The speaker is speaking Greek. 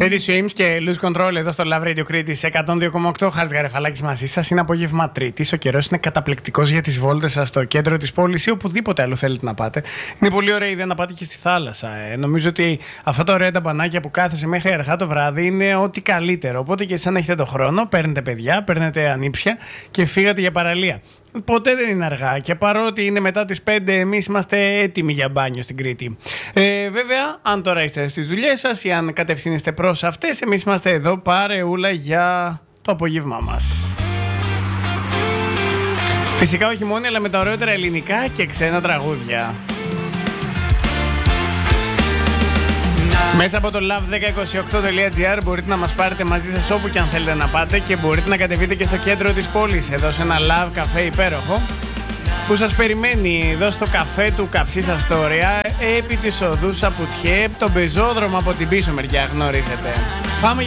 Eddie Swims και Lose Control εδώ στο Love Radio Κρήτης 102,8. Χάρης Γαρεφαλάκης μαζί σας. Είναι απόγευμα Τρίτης. Ο καιρός είναι καταπληκτικός για τις βόλτες σας στο κέντρο της πόλης ή οπουδήποτε άλλο θέλετε να πάτε. Είναι πολύ ωραία ιδέα να πάτε και στη θάλασσα. Νομίζω ότι αυτά τα ωραία τα μπανάκια που κάθεσαι μέχρι αργά το βράδυ είναι ό,τι καλύτερο. Οπότε και εσείς, αν έχετε το χρόνο, παίρνετε παιδιά, παίρνετε ανήψια και φύγατε για παραλία. Ποτέ δεν είναι αργά και παρότι είναι μετά τις 5 εμείς είμαστε έτοιμοι για μπάνιο στην Κρήτη. Βέβαια, αν τώρα είστε στις δουλειές σας ή αν κατευθύνεστε προς αυτές, εμείς είμαστε εδώ παρεούλα για το απόγευμά μας. Φυσικά όχι μόνο, αλλά με τα ωραιότερα ελληνικά και ξένα τραγούδια. Μέσα από το love1028.gr μπορείτε να μας πάρετε μαζί σας όπου και αν θέλετε να πάτε και μπορείτε να κατεβείτε και στο κέντρο της πόλης, εδώ σε ένα Love καφέ υπέροχο που σας περιμένει εδώ στο καφέ του Καψής Αστόρια, επί της οδού Σαπουτιέ, τον πεζόδρομο από την πίσω μεριά γνωρίζετε. Πάμε